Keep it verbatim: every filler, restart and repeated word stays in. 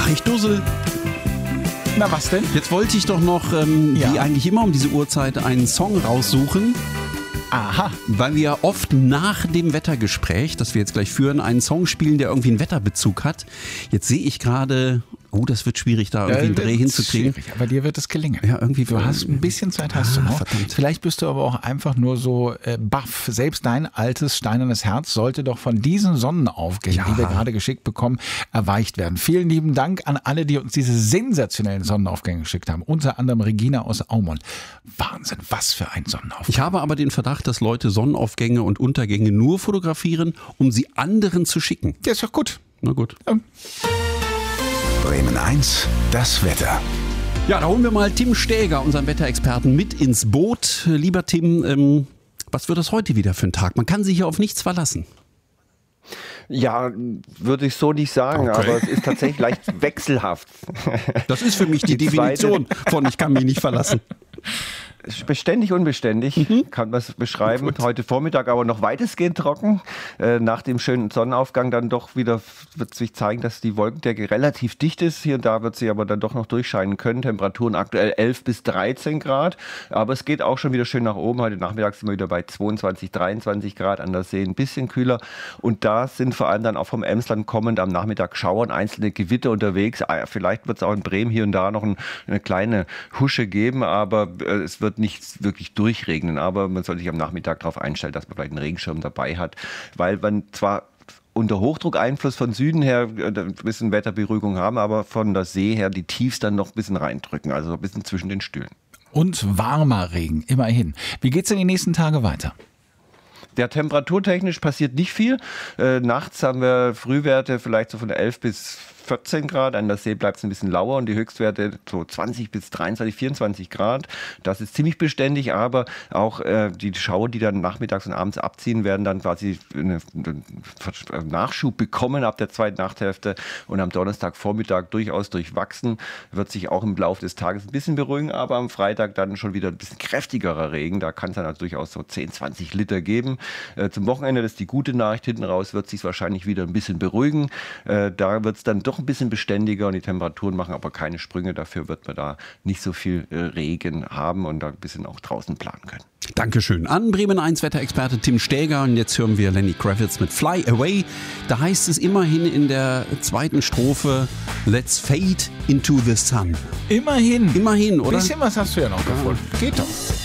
Ach, ich dussel. Na, was denn? Jetzt wollte ich doch noch, ähm, Ja. wie eigentlich immer um diese Uhrzeit, einen Song raussuchen, Aha. weil wir ja oft nach dem Wettergespräch, das wir jetzt gleich führen, einen Song spielen, der irgendwie einen Wetterbezug hat. Jetzt sehe ich gerade, oh, das wird schwierig, da irgendwie einen Äh, Dreh hinzukriegen. Schwierig, aber dir wird es gelingen. Ja, irgendwie. Du hast ein bisschen Zeit, hast du Ah, noch. verdammt. Vielleicht bist du aber auch einfach nur so äh, baff. Selbst dein altes steinernes Herz sollte doch von diesen Sonnenaufgängen, Ja. die wir gerade geschickt bekommen, erweicht werden. Vielen lieben Dank an alle, die uns diese sensationellen Sonnenaufgänge geschickt haben. Unter anderem Regina aus Aumont. Wahnsinn, was für ein Sonnenaufgang. Ich habe aber den Verdacht, dass Leute Sonnenaufgänge und Untergänge nur fotografieren, um sie anderen zu schicken. Ja, ist doch gut. Na gut. Bremen eins, das Wetter. Ja, da holen wir mal Tim Stäger, unseren Wetterexperten, mit ins Boot. Lieber Tim, ähm, was wird das heute wieder für ein Tag? Man kann sich ja auf nichts verlassen. Ja, würde ich so nicht sagen, Okay. aber es ist tatsächlich leicht wechselhaft. Das ist für mich die, Die Definition von ich kann mich nicht verlassen. Beständig, unbeständig, kann man es beschreiben. Heute Vormittag aber noch weitestgehend trocken. Äh, nach dem schönen Sonnenaufgang dann doch wieder wird sich zeigen, dass die Wolkendecke relativ dicht ist. Hier und da wird sie aber dann doch noch durchscheinen können. Temperaturen aktuell elf bis dreizehn Grad. Aber es geht auch schon wieder schön nach oben. Heute Nachmittag sind wir wieder bei zweiundzwanzig, dreiundzwanzig Grad. An der See ein bisschen kühler. Und da sind vor allem dann auch vom Emsland kommend am Nachmittag Schauern, einzelne Gewitter unterwegs. Ah, vielleicht wird es auch in Bremen hier und da noch ein, eine kleine Husche geben. Aber äh, es wird nicht wirklich durchregnen, aber man soll sich am Nachmittag darauf einstellen, dass man vielleicht einen Regenschirm dabei hat, weil man zwar unter Hochdruckeinfluss von Süden her ein bisschen Wetterberuhigung haben, aber von der See her die Tiefs dann noch ein bisschen reindrücken, also ein bisschen zwischen den Stühlen. Und warmer Regen, immerhin. Wie geht's denn die nächsten Tage weiter? Ja, temperaturtechnisch passiert nicht viel. Äh, nachts haben wir Frühwerte vielleicht so von elf bis vierzehn Grad. An der See bleibt es ein bisschen lauer und die Höchstwerte so zwanzig bis dreiundzwanzig, vierundzwanzig Grad. Das ist ziemlich beständig, aber auch äh, die Schauer, die dann nachmittags und abends abziehen, werden dann quasi einen Nachschub bekommen ab der zweiten Nachthälfte und am Donnerstagvormittag durchaus durchwachsen. Wird sich auch im Laufe des Tages ein bisschen beruhigen, aber am Freitag dann schon wieder ein bisschen kräftigerer Regen. Da kann es dann also durchaus so zehn, zwanzig Liter geben. Äh, zum Wochenende, das ist die gute Nachricht, hinten raus wird es sich wahrscheinlich wieder ein bisschen beruhigen. Äh, da wird es dann doch ein bisschen beständiger und die Temperaturen machen aber keine Sprünge. Dafür wird man da nicht so viel äh, Regen haben und da ein bisschen auch draußen planen können. Dankeschön an Bremen eins Wetterexperte Tim Stäger. Und jetzt hören wir Lenny Kravitz mit Fly Away. Da heißt es immerhin in der zweiten Strophe Let's fade into the sun. Immerhin. Immerhin, oder? Bisschen was hast du ja noch gefunden. Geht doch.